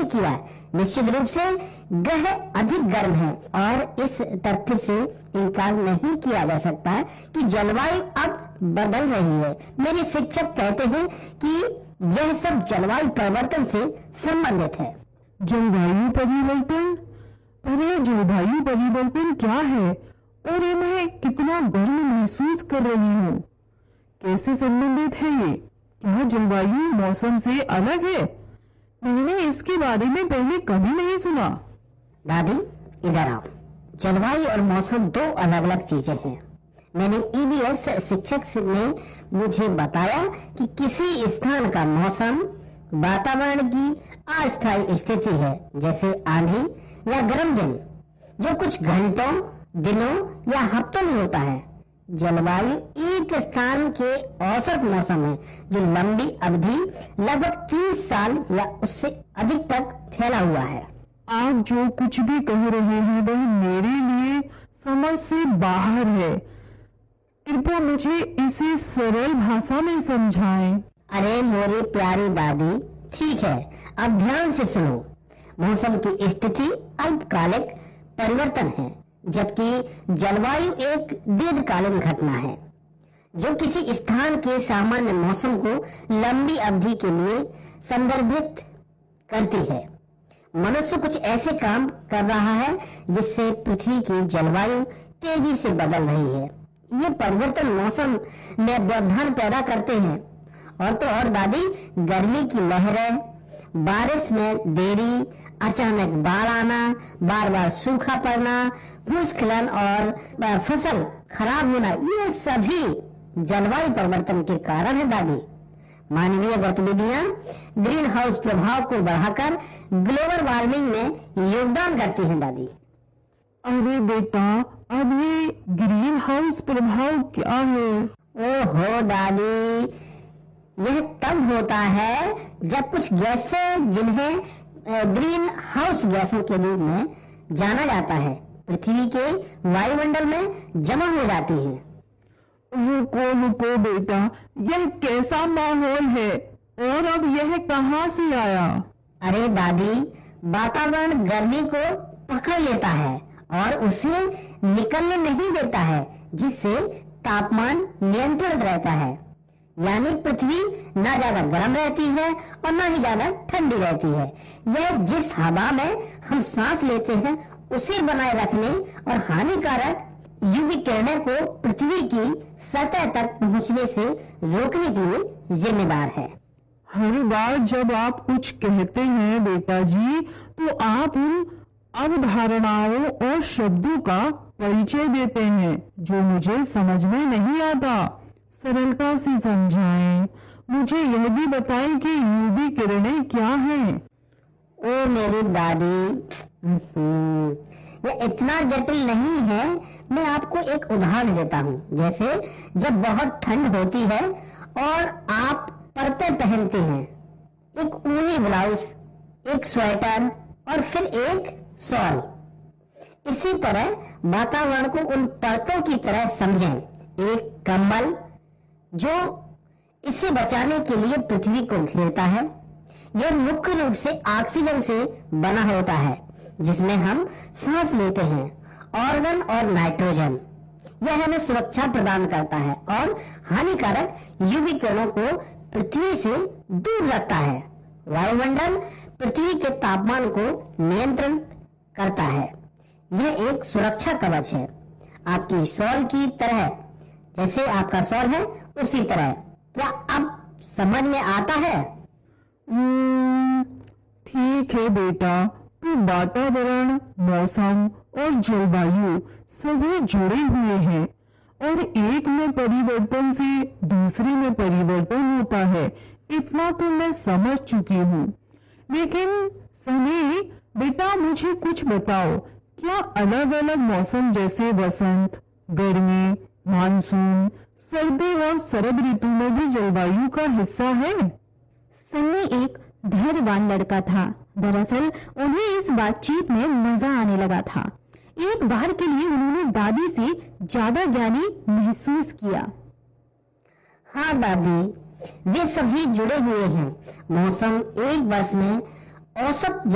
नहीं किया। निश्चित रूप से ग्रह अधिक गर्म है और इस तथ्य से इनकार नहीं किया जा सकता कि जलवायु अब बदल रही है। मेरे शिक्षक कहते हैं कि यह सब जलवायु परिवर्तन से संबंधित है। जलवायु परिवर्तन? अरे जलवायु परिवर्तन क्या है और ये मैं कितना गर्म महसूस कर रही हूँ? कैसे संबंधित है ये? क्या जलवायु मौसम से अलग है? मैंने इसके बारे में पहले कभी नहीं सुना। दादी इधर आओ। जलवायु और मौसम दो अलग अलग चीजें हैं। मैंने ईबीएस शिक्षक ने मुझे बताया कि किसी स्थान का मौसम वातावरण की अस्थायी स्थिति है, जैसे आंधी या गर्म दिन, जो कुछ घंटों, दिनों या हफ्तों में होता है। जलवायु एक स्थान के औसत मौसम है जो लंबी अवधि लगभग 30 साल या उससे अधिक तक फैला हुआ है। आप जो कुछ भी कह रहे हैं वह मेरे लिए समझ से बाहर है। कृपया मुझे इसे सरल भाषा में समझाएं। अरे मेरी प्यारी दादी, ठीक है, अब ध्यान से सुनो। मौसम की स्थिति अल्पकालिक परिवर्तन है, जबकि जलवायु एक दीर्घकालीन घटना है जो किसी स्थान के सामान्य मौसम को लंबी अवधि के लिए संदर्भित करती है। मनुष्य कुछ ऐसे काम कर रहा है जिससे पृथ्वी की जलवायु तेजी से बदल रही है। ये परिवर्तन मौसम में व्यवधान पैदा करते हैं। और तो और दादी, गर्मी की लहरें, बारिश में देरी, अचानक बाढ़ आना, बार बार सूखा पड़ना, भूस्खलन और फसल खराब होना, ये सभी जलवायु परिवर्तन के कारण है दादी। मानवीय गतिविधियां ग्रीन हाउस प्रभाव को बढ़ाकर ग्लोबल वार्मिंग में योगदान करती हैं दादी। अरे बेटा, अब ये ग्रीन हाउस प्रभाव क्या है? ओहो दादी, यह तब होता है जब कुछ गैसें, जिन्हें ग्रीन हाउस गैसों के रूप में जाना जाता है, पृथ्वी के वायुमंडल में जमा हो जाती हैं। रुको बेटा, यह कैसा माहौल है और अब यह कहाँ से आया? अरे दादी, वातावरण गर्मी को पकड़ लेता है और उसे निकलने नहीं देता है, जिससे तापमान नियंत्रित रहता है। यानी पृथ्वी ना ज्यादा गर्म रहती है और ना ही ज्यादा ठंडी रहती है। यह जिस हवा में हम सांस लेते हैं उसे बनाए रखने और हानिकारक यूवी किरणें को पृथ्वी की सतह तक पहुंचने से रोकने के लिए जिम्मेदार है। हर बार जब आप कुछ कहते हैं बेटा जी, तो आप उन अवधारणाओं और शब्दों का परिचय देते हैं जो मुझे समझ में नहीं आता। सरलता से समझाएं। मुझे यह भी बताएं कि यूवी किरणें क्या हैं। ओ मेरी दादी, यह इतना जटिल नहीं है। मैं आपको एक उदाहरण देता हूँ। जैसे जब बहुत ठंड होती है और आप पर्दे पहनते हैं, एक ऊनी ब्लाउज, एक स्वेटर और फिर एक शॉल। इसी तरह वातावरण को उन परतों की तरह समझें। एक कंबल जो इसे बचाने के लिए पृथ्वी को घेरता है। यह मुख्य रूप से ऑक्सीजन से बना होता है, जिसमें हम सांस लेते हैं, ऑर्गन और नाइट्रोजन। यह हमें सुरक्षा प्रदान करता है और हानिकारक यूवी किरणों को पृथ्वी से दूर रखता है। वायुमंडल पृथ्वी के तापमान को नियंत्रण करता है। यह एक सुरक्षा कवच है, आपकी शॉल की तरह। जैसे आपका शॉल है उसी तरह। क्या अब समझ में आता है? ठीक है बेटा, तो वातावरण, मौसम और जलवायु सभी जुड़े हुए हैं और एक में परिवर्तन से दूसरे में परिवर्तन होता है। इतना तो मैं समझ चुकी हूँ। लेकिन सनी बेटा, मुझे कुछ बताओ, क्या अलग अलग मौसम जैसे वसंत, गर्मी, मानसून, सर्दी और शरद ऋतु में भी जलवायु का हिस्सा है? सन्नी एक धैर्यवान लड़का था। दरअसल उन्हें इस बातचीत में मजा आने लगा था। एक बार के लिए उन्होंने दादी से ज्यादा ज्ञानी महसूस किया। हाँ दादी, वे सभी जुड़े हुए हैं। मौसम एक वर्ष में औसत